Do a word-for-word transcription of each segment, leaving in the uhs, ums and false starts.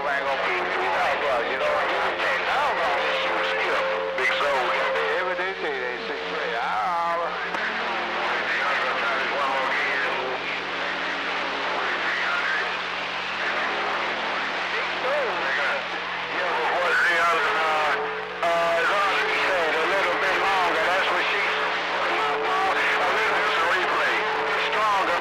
ain't gonna keep you out, bro. You know, hey, now I'm gonna shoot skip. Big soul. Every day say they six three. Ah. One more again. Big soul. Yeah, but what's the other? Uh, uh, it's hard to say. A little bit longer. That's what she. A little bit of replay. Stronger.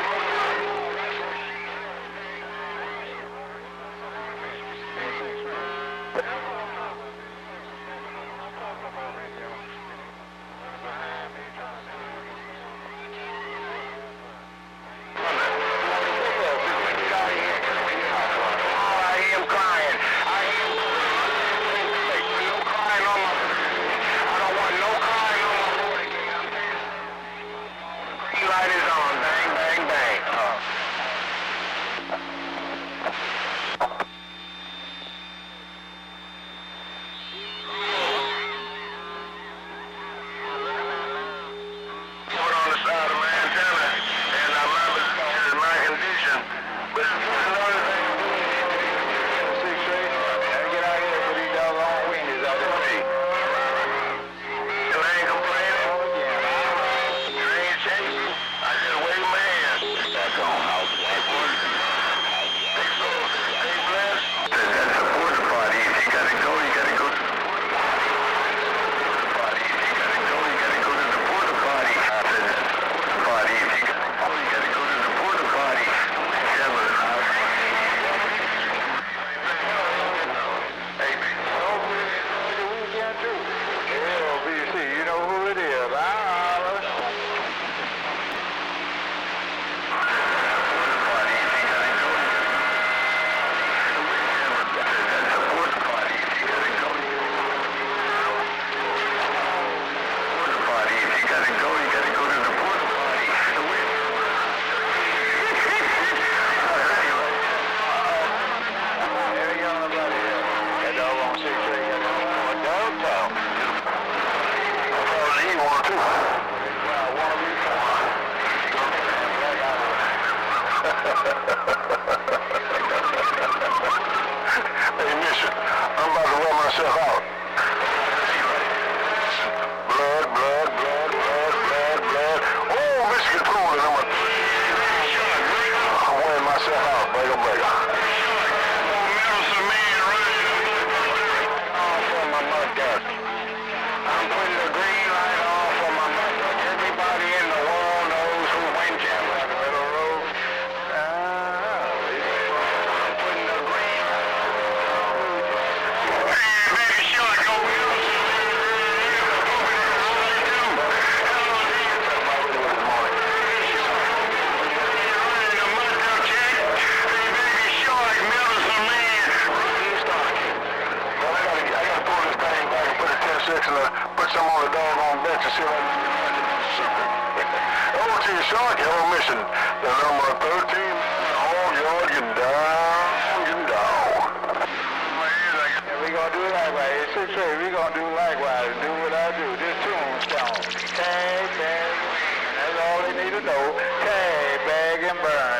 Shark, Hello Mission, the number thirteen, all yard, you down, you down. Yeah, we gonna do likewise. It's six three, we gonna do likewise. Do what I do. This tombstone. Tag, bag, that's all they need to know. Tag, bag, and burn.